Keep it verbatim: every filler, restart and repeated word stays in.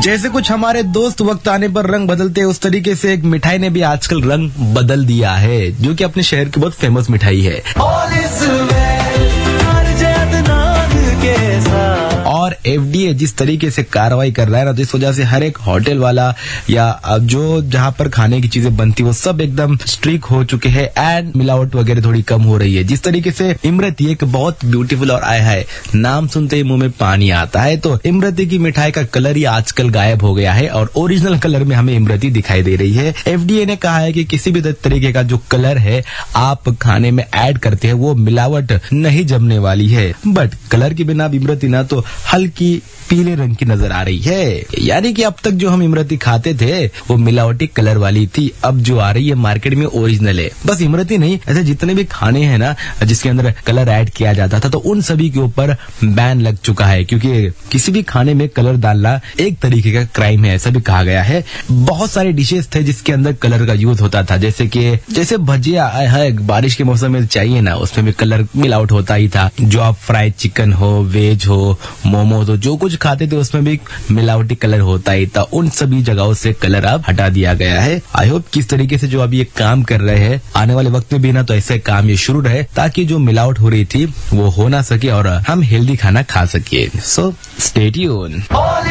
जैसे कुछ हमारे दोस्त वक्त आने पर रंग बदलते हैं, उस तरीके से एक मिठाई ने भी आजकल रंग बदल दिया है, जो कि अपने शहर की बहुत फेमस मिठाई है। और एफडीए जिस तरीके से कार्रवाई कर रहा है ना, तो इस वजह से हर एक होटल वाला या जो जहाँ पर खाने की चीजें बनती वो सब एकदम स्ट्रिक्ट हो चुके हैं एंड मिलावट वगैरह थोड़ी कम हो रही है। जिस तरीके से इमरती एक बहुत ब्यूटीफुल और आया है, नाम सुनते ही मुंह में पानी आता है। तो इमरती की मिठाई का कलर ही आजकल गायब हो गया है और ओरिजिनल कलर में हमें इमरती दिखाई दे रही है। एफडीए ने कहा है कि किसी भी तरीके का जो कलर है आप खाने में ऐड करते हैं वो मिलावट नहीं जमने वाली है, बट कलर के बिना इमरती ना तो हल्की पीले रंग की नजर आ रही है। यानी कि अब तक जो हम इमरती खाते थे वो मिलावटी कलर वाली थी, अब जो आ रही है मार्केट में ओरिजिनल है। बस इमरती नहीं, ऐसे जितने भी खाने हैं ना जिसके अंदर कलर ऐड किया जाता था, तो उन सभी के ऊपर बैन लग चुका है, क्योंकि किसी भी खाने में कलर डालना एक तरीके का क्राइम है, ऐसा भी कहा गया है। बहुत सारे डिशेस थे जिसके अंदर कलर का यूज होता था, जैसे कि जैसे भजिया है, बारिश के मौसम में चाहिए ना, उसमें भी कलर मिलावट होता ही था। जो आप फ्राइड चिकन हो, वेज हो, मोमो हो, जो कुछ खाते थे उसमें भी मिलावटी कलर होता ही था। उन सभी जगहों से कलर अब हटा दिया गया है। आई होप किस तरीके से जो अभी ये काम कर रहे हैं, आने वाले वक्त में भी ना तो ऐसे काम ये शुरू रहे, ताकि जो मिलावट हो रही थी वो हो ना सके और हम हेल्दी खाना खा सके। So stay tune.